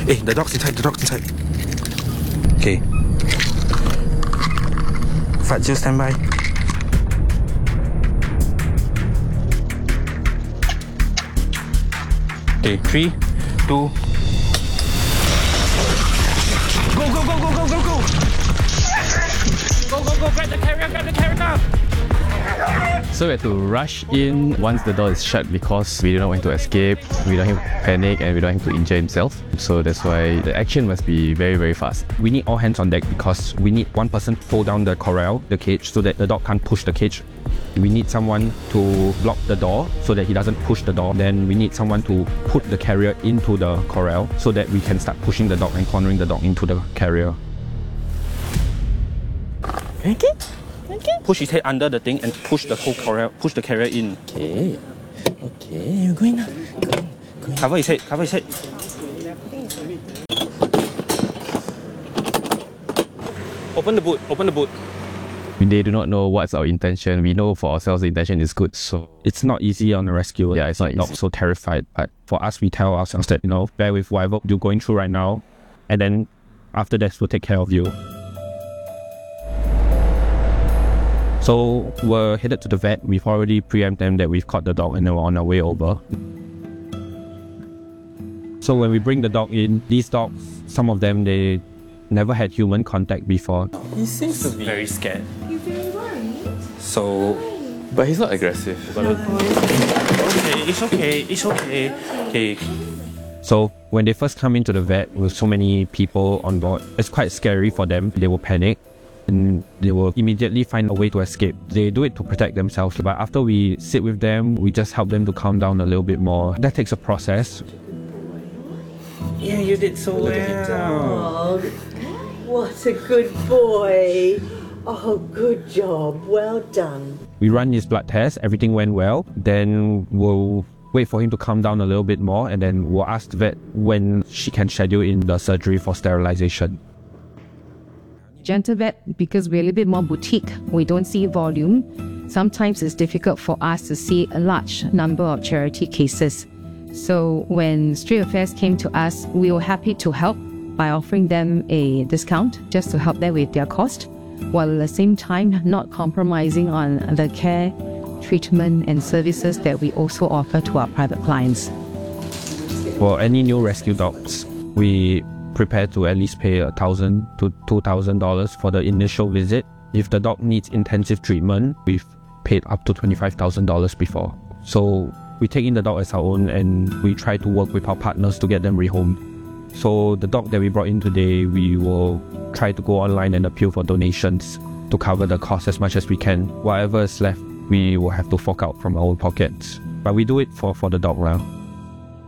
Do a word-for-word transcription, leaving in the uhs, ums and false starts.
Hey, the dog's inside, the dog's inside. Okay. Fat Jill, stand by. Okay, three, two. Go, go, go, go, go, go, go! Go, go, go, grab the carrier, grab the carrier now! So we had to rush in once the door is shut because we don't want him to escape, we don't want him to panic, and we don't want him to injure himself. So that's why the action must be very very fast. We need all hands on deck because we need one person to pull down the corral, the cage, so that the dog can't push the cage. We need someone to block the door so that he doesn't push the door. Then we need someone to put the carrier into the corral so that we can start pushing the dog and cornering the dog into the carrier. Okay. Okay. Push his head under the thing and push the whole corral, push the carrier in. Okay. Okay, you're going now. Go, go. Cover his head, cover his head. Open the boot, open the boot. They do not know what's our intention. We know for ourselves the intention is good, so it's not easy on a rescue. Yeah, it's not, not so terrified. But for us, we tell ourselves that, you know, bear with whatever you're going through right now, and then after that, we'll take care of you. So we're headed to the vet. We've already preempted them that we've caught the dog and then we're on our way over. So when we bring the dog in, these dogs, some of them, they never had human contact before. He seems to be Very scared. You're very worried? So, but he's not aggressive. okay, it's okay, it's okay. Okay. So when they first come into the vet with so many people on board, it's quite scary for them. They will panic and they will immediately find a way to escape. They do it to protect themselves, but after we sit with them, we just help them to calm down a little bit more. That takes a process. Yeah, you did so well. Oh, what a good boy. Oh, good job. Well done. We run his blood test, everything went well. Then we'll wait for him to calm down a little bit more, and then we'll ask the vet when she can schedule in the surgery for sterilization. Gentle Vet, because we're a little bit more boutique, we don't see volume. Sometimes it's difficult for us to see a large number of charity cases. So when Stray Affairs came to us, we were happy to help by offering them a discount just to help them with their cost, while at the same time not compromising on the care, treatment and services that we also offer to our private clients. For any new rescue dogs, we prepare to at least pay one thousand dollars to two thousand dollars for the initial visit. If the dog needs intensive treatment, we've paid up to twenty-five thousand dollars before. So we take in the dog as our own and we try to work with our partners to get them rehomed. So the dog that we brought in today, we will try to go online and appeal for donations to cover the cost as much as we can. Whatever is left, we will have to fork out from our own pockets. But we do it for, for the dog now.